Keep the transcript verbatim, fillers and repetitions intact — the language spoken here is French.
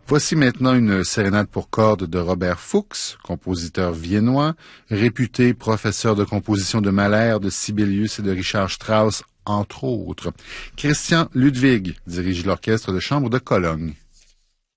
Voici maintenant une sérénade pour cordes de Robert Fuchs, compositeur viennois, réputé professeur de composition de Mahler, de Sibelius et de Richard Strauss, entre autres. Christian Ludwig dirige l'orchestre de chambre de Cologne.